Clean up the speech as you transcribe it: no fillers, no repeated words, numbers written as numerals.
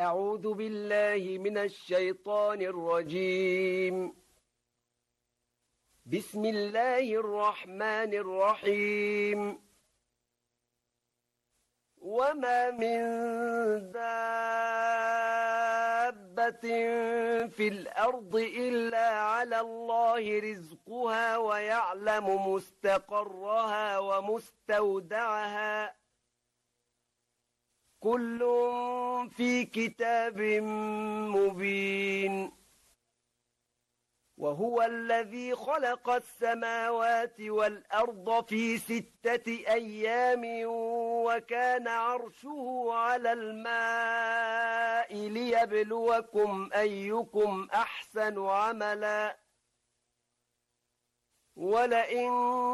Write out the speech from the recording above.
أعوذ بالله من الشيطان الرجيم. بسم الله الرحمن الرحيم. وما من دابة في الأرض إلا على الله رزقها ويعلم مستقرها ومستودعها كل في كتاب مبين. وهو الذي خلق السماوات والأرض في 6 أيام وكان عرشه على الماء ليبلوكم أيكم أحسن عملا ولئن